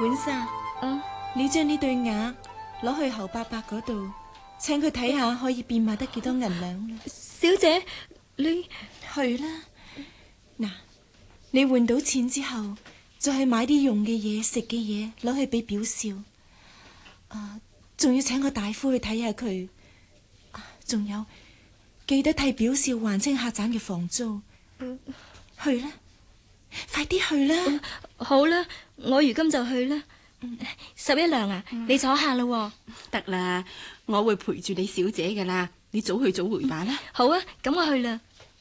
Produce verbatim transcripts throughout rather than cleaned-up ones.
婉莎， 啊， 你將呢對鴨攞去侯伯伯嗰度，請佢睇下可以變賣得幾多銀兩啦。 小姐，你去啦。嗱，你換到錢之後，再去買啲用嘅嘢、食嘅嘢攞去俾表少。啊，仲要請個大夫去睇下佢。啊，仲有記得替表少還清客棧嘅房租。 嗯、 去啦，快啲去啦。 嗯、好啦，我如今就去啦。嗯、十一娘啊，嗯、你坐下啦。 得啦，我會陪住你小姐噶啦，你早去早回吧啦。 嗯、好啊，咁我去啦。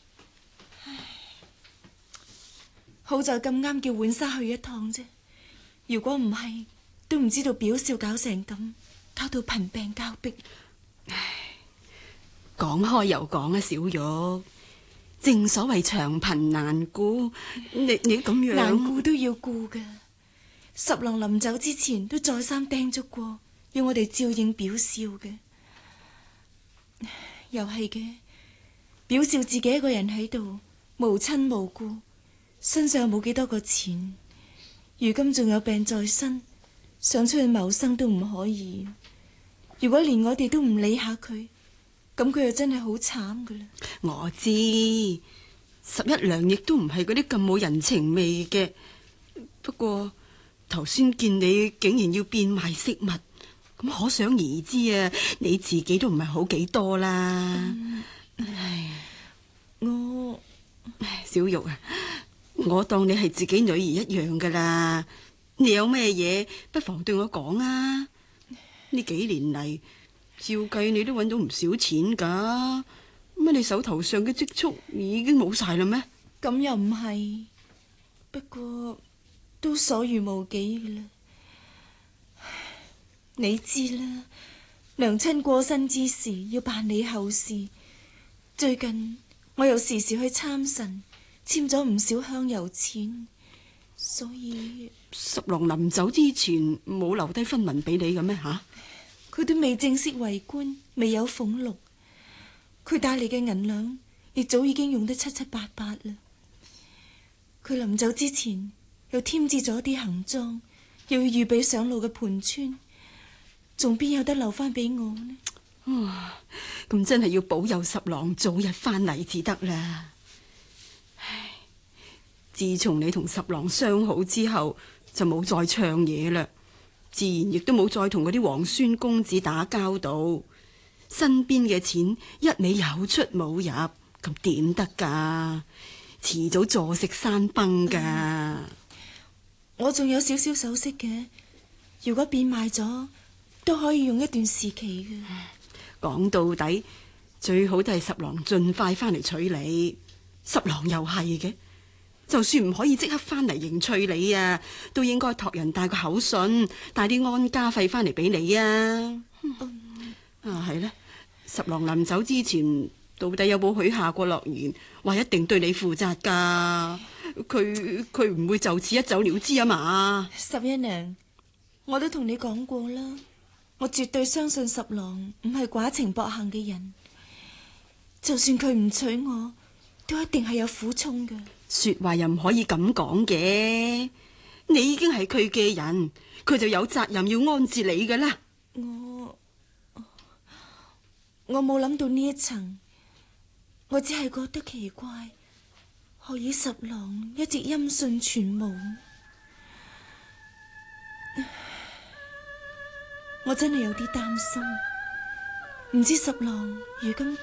好在咁啱叫浣紗去一趟啫，如果唔係，都唔知道表少搞成咁，搞到貧病交迫。 唉，講開又講啊，小玉，正所謂長貧難顧，你你咁樣難顧都要顧噶。十郎臨走之前都再三叮囑過，要我哋照應表少嘅。又係嘅，表少自己一個人喺度，無親無故。身上冇幾多個錢，如今仲有病在身，想出去謀生都唔可以。如果連我哋都唔理下佢，咁佢又真係好慘噶啦。 我知，十一娘亦都唔係嗰啲咁冇人情味嘅。不過頭先見你竟然要變賣飾物，咁可想而知啊，你自己都唔係好幾多啦。嗯、唉， 我唉，小玉啊，我當你係自己女兒一樣噶啦，你有咩嘢不妨對我講啊！呢幾年嚟，照計你都揾到唔少錢噶，乜你手頭上嘅積蓄已經冇晒啦咩？ 咁又唔係，不過都所餘無幾噶啦。你知啦，娘親過身之時要辦理後事，最近我又時時去參神。簽咗唔少香油錢，所以十郎臨走之前冇留低分文俾你嘅咩吓？ 佢都未正式為官，未有俸祿，佢帶嚟嘅銀兩亦早已經用得七七八八啦。佢臨走之前又添置咗啲行裝，又要預備上路嘅盤川，仲邊有得留翻俾我呢？ 啊，咁真係要保佑十郎早日翻嚟至得啦。自從你同十郎相好之後，就冇再唱嘢啦，自然亦都冇再同嗰啲皇孫公子打交道。身邊嘅錢一味有出冇入，咁點得噶？遲早坐食山崩噶。 嗯、我仲有少少首飾嘅，如果變賣咗，都可以用一段時期嘅。 講到底，最好都係十郎盡快翻嚟娶你。十郎又係嘅。就算唔可以即刻翻嚟迎娶你啊，都應該託人帶個口信，帶啲安家費翻嚟俾你啊！嗯、啊，係咧，十郎臨走之前，到底有冇許下過諾言，話一定對你負責噶？佢佢唔會就此一走了之啊嘛？ 十一娘，我都同你講過啦，我絕對相信十郎唔係寡情薄幸嘅人，就算佢唔娶我，都一定係有苦衷嘅。 說話又唔可以咁講嘅，你已經係佢嘅人，佢就有責任要安置你噶啦。 我我冇諗到呢一層，我只係覺得奇怪，何以十郎一直音訊全無？我真係有啲擔心，唔知十郎如今